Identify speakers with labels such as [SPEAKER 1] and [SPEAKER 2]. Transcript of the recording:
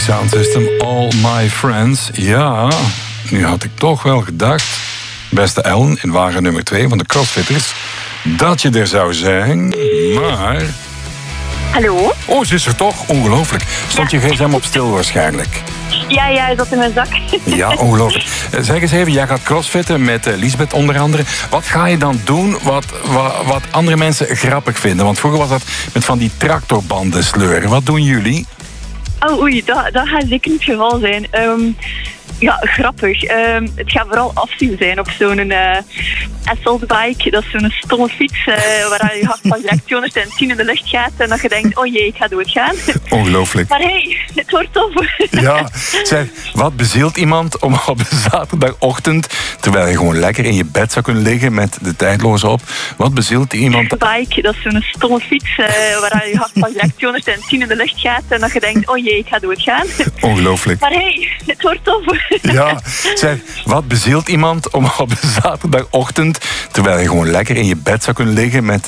[SPEAKER 1] Sound System, All My Friends. Ja, nu had ik toch wel gedacht, beste Ellen, in wagen nummer 2 van de CrossFitters, dat je er zou zijn, maar...
[SPEAKER 2] Hallo?
[SPEAKER 1] Oh, ze is er toch? Ongelooflijk. Stond je gsm op stil waarschijnlijk?
[SPEAKER 2] Ja, hij zat in mijn zak.
[SPEAKER 1] Ja, ongelooflijk. Zeg eens even, jij gaat crossfitten met Lisbeth onder andere. Wat ga je dan doen wat andere mensen grappig vinden? Want vroeger was dat met van die tractorbanden sleuren. Wat doen jullie?
[SPEAKER 2] Oh, oei, dat gaat zeker niet het geval zijn. Ja, grappig. Het gaat vooral afzien zijn op zo'n assault bike. Dat is zo'n stomme fiets waar je hart van direct 210 in de lucht gaat en dat je denkt, oh jee, ik ga doodgaan.
[SPEAKER 1] Ongelooflijk.
[SPEAKER 2] Maar hey, het wordt tof.
[SPEAKER 1] Ja, zeg, wat bezielt iemand om op een zaterdagochtend, terwijl je gewoon lekker in je bed zou kunnen liggen met de tijdloze op, wat bezielt iemand...
[SPEAKER 2] Bike, dat is zo'n stomme fiets waar je hart van direct 210 in de lucht gaat en dat je denkt, oh jee, ik ga doodgaan.
[SPEAKER 1] Ongelooflijk.
[SPEAKER 2] Maar hey, het wordt tof.
[SPEAKER 1] Ja, zeg, wat bezielt iemand om op een zaterdagochtend, terwijl je gewoon lekker in je bed zou kunnen liggen met